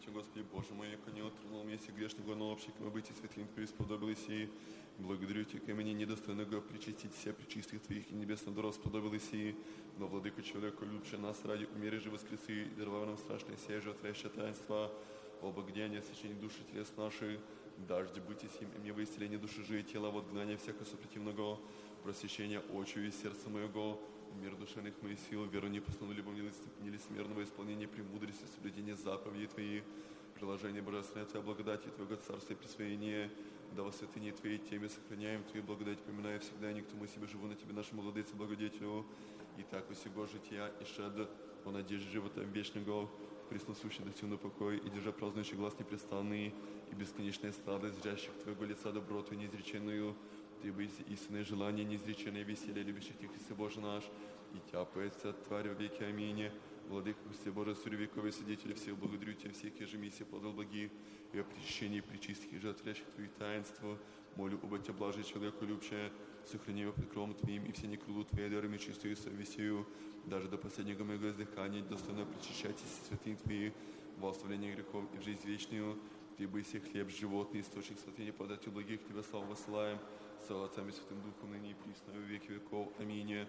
Тебя, Господи, Боже мой, яко не отрнул мне си грешного, но общиком быть и светлым Твоим сподобились и благодарю Тебя, ко мне недостойного причастить себя причистых Твоих и небесных даров сподобились и но, Владыка, человеку любше нас ради умере же воскресы, и даровав нам страшное сие животворящее таинство, обогдение, освящение души телес наших, дождь быть и сим, и мне во исцеление души живи тела, в отгнание всякого сопротивного, просвещение очью и сердца моего, мир душевных моих сил, веру непосланную, любовь нелицемерного исполнения премудрости, соблюдения заповедей Твоих, приложение божественной Твоей благодати, Твоего царства и присвоения, да во святыне Твоей теме сохраняем Твою благодать, поминая всегда, и никто мы себе живу на Тебе, нашему владыце, благодетелю, и так у сего жития, и шед о надежде живота вечного, прислушивающий достигну покой, и держа празднующий глаз непрестанный, и бесконечная сладость, зрящих Твоего лица доброту неизреченную, Ты бы истинное желание, неизреченное веселье, любящих Тебя, Христе Боже наш, и тяпается Тварь во веки. Аминь. Владыка Христе Боже, Сурь вековый свидетель всех, благодарю Тебя, всех ежемиссий подал благих, и о причащении причистых и животворящих Твоих таинства, молю оба Тебя, блажи человеку любче, сохрани его под кровом Твоим, и все некрылу Твоей дарами чистую совестью, даже до последнего моего издыхания, достойно причащайтесь святым Твоих, во оставление грехов и в жизнь вечную, Ты бы все хлеб животный, источник святыни, подать благих Тебя славу высылаем, с Отцем и Святым Духом, ныне и присно, во веки веков. Аминь.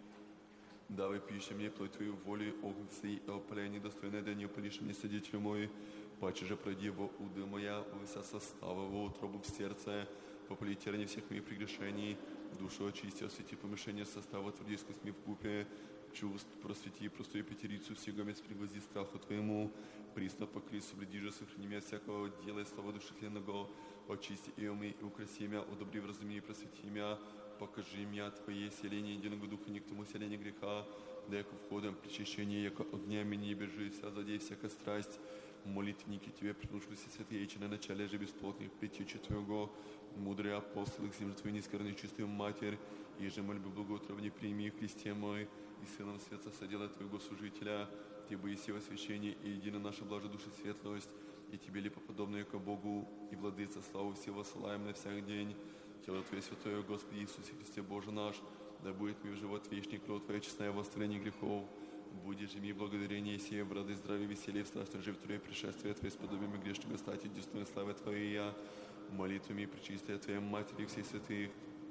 Давай пища мне плоть Твою волю, огнцы и опаление достойное, да не опалишь мне, Свидетель мой, паче же пройди во уды моя, вся состава, во утробу в сердце, попали терни всех моих прегрешений, душу очисти, освети помешение состава, тверди сквозь в купе, чувств просвети, простую пятерицу, всегомец пригвозди страху Твоему, присно покри, соблюди же, сохрани меня всякого дела и слова души тленного, очисти и умы, и украси меня, удобри, вразуми и просвети меня, покажи меня Твое селение единого духа, не к тому селению греха, да яко входом причащение, яко огня меня не бежи, вся злодей, всякая страсть, молитвенники Тебе, принушивайся святые, на начале же бесплотных притечи Твоего, мудрый апостол, их землю Твою нескорную чистую Матерь, и же мольбы благоутробни прими в Христе мой, и Сыном Света соделай Твоего служителя, Ты бы и сего священие, и едино наша блажа души светлость, и Тебе ли подобное ко Богу, и Владыца славу всего ссылаем на всяк день, тело Твое святое, Господи Иисусе Христе Боже наш, да будет ми в живот вечный, кровь Твоя честная в восстановлении грехов, будет же ми благодарение сие в радость, здравие, веселье, в страстном живе Твое пришествие Твое, сподобием и грешного стати, десной славы Твоей я, молитвами пречистая Твоя Матери всей святых,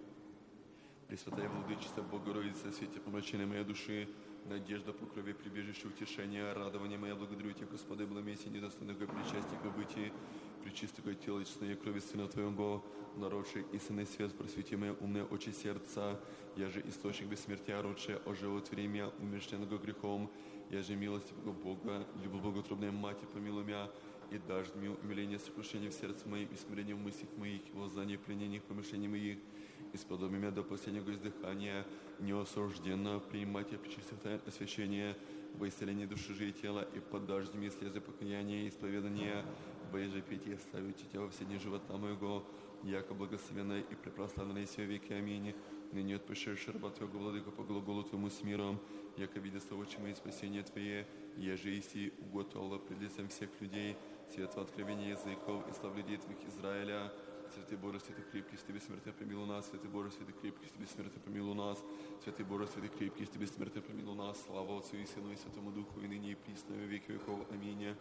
Пресвятая Владычица, Богородица, свете помрачения моей души, надежда по крови, прибежище, утешение, радование мое, благодарю Тебя, Господи, благомесие, недостойного причастника бытия, пречистого тела и честной крови Сына Твоего, народший истинный свет, просвети мое умное очи сердца, я же источник бессмертия, родшее, оживотвори меня, умерщвленного грехом, я же милость Бога, любовь благоутробная Матерь, помилуй меня, и дашь мне умиление, сокрушение в сердце моем, и смирение в мыслях моих, и воззнание пленениях, помышлений моих, и сподоби меня до последнего издыхания, неосужденно принимать и причистых тайн освящения, во исцеление души же и тела, и подашь мне слезы покаяния и исповедания, во еже пейте оставить Тебя во все дни живота моего, яко благословенное и препрославленное все веки. Аминь. Ныне отпущаешь раба Твоего, Владыка, по глаголу Твоему с миром, яко видя очи мои спасение Твое, еже иси уготовила пред лицем всех людей, светло откровение языков и слав людей Твоих Израиля. Святый Боже, святый крепкий, Ты бессмертный, помилуй нас. Святый Боже, святый крепкий, Ты бессмертный, помилуй нас. Святый Боже, святый крепкий, Ты бессмертный, помилуй нас. Слава Отцу и Сыну и Святому Духу, и ныне и присно, и во веки веков. Аминь.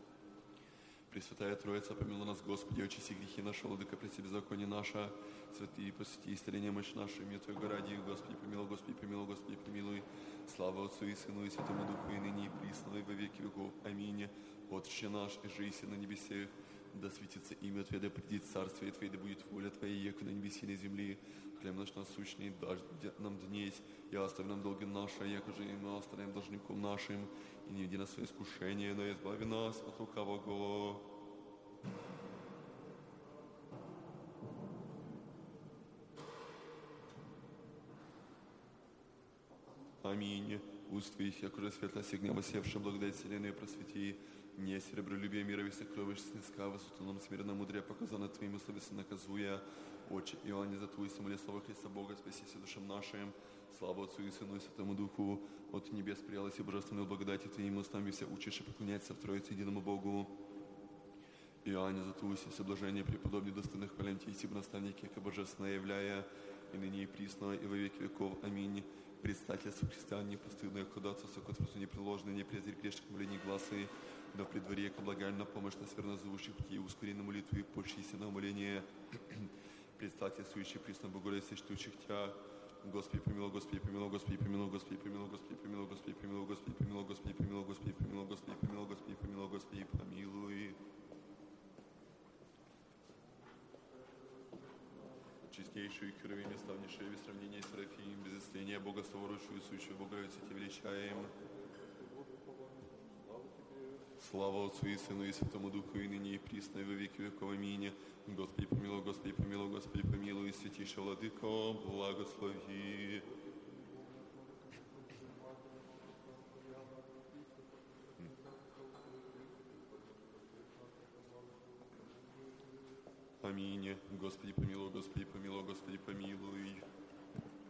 Пресвятая Троица, помилуй нас, Господи, очисти грехи наши, Владыка, прости беззаконие наше, святые, посвяти исцеление мощь нашу, имя Твоего ради, Господи, помилуй, Господи, помилуй, Господи, помилуй. Слава Отцу и Сыну и Святому Духу, и ныне и присно, и во веки веков. Аминь. Отче наш, и жиси на небесех, да светится имя Твое, да придет царствие Твое, да будет воля Твоя, яко на небесе и на земле. Хлеб наш насущный дашь нам днесь, и оставь нам долги наши, яко же и мы оставляем должником нашим, и не веди нас в свое искушение, но избави нас от лукавого. Аминь. Уст Твоих, яко же светло сигня, восевшая благодать вселенной просвети, не серебролюбие мира високровишь снеска, высотуном смиренно мудрее показано Твоим условием наказуя, Отче Иоанне за Твою самоле слава Христа Бога, спасися душам нашим, слава Отцу и Сыну и Святому Духу, от небес приялась и божественную благодать Твоим устам, вся учишь и поклоняться в Троице единому Богу. Иоанне за Твою соблажение преподобный достойных хвалям Тебе, наставники, как божественно являя, и ныне и присно, и во веки веков. Аминь. предстательство христиан непостыдное, ходатайство, которое непреложное, не презирь грешных молений гласы, но при дворе, ко благая на помощь нас вернозовущих пути, ускори на молитвы, почтися на умоление, предстательствующий присно Богородице, штущих Тя, Господи помилуй, Господи помилуй, Господи помилуй, Господи помилуй, Господи помилуй, Господи помилуй, Господи помилуй, Господи помилуй, Господи помилуй, Господи помилуй, Господи помилуй, Господи помилуй. Чистейшую и кровью славнейшее без сравнения с Серафим, без исцеления Бога соворочую, сущую Богородицу Тебе величаем. Слава Отцу и Сыну и Святому Духу, и ныне и присно, и во веки веков. Аминь. Господи помилуй, Господи помилуй, Господи помилуй, святейший Владыко, благослови. Аминь. Господи помилуй, Господи помилуй, Господи помилуй.